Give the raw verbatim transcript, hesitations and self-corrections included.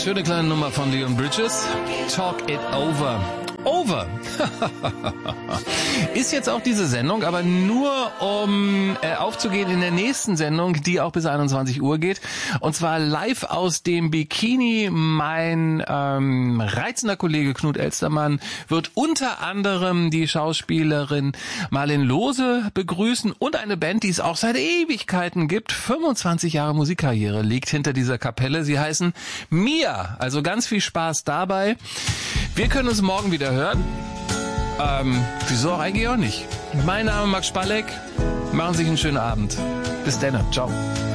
Schöne kleine Nummer von Leon Bridges. Talk it over. Over. Ist jetzt auch diese Sendung, aber nur um äh, aufzugehen in der nächsten Sendung, die auch bis einundzwanzig Uhr geht. Und zwar live aus dem Bikini. Mein ähm, reizender Kollege Knut Elstermann wird unter anderem die Schauspielerin Marlen Lohse begrüßen und eine Band, die es auch seit Ewigkeiten gibt. fünfundzwanzig Jahre Musikkarriere liegt hinter dieser Kapelle. Sie heißen Mia. Also ganz viel Spaß dabei. Wir können uns morgen wieder hören. Ähm, wieso auch eigentlich auch nicht? Mein Name ist Max Spalleck. Machen Sie sich einen schönen Abend. Bis dann. Ciao.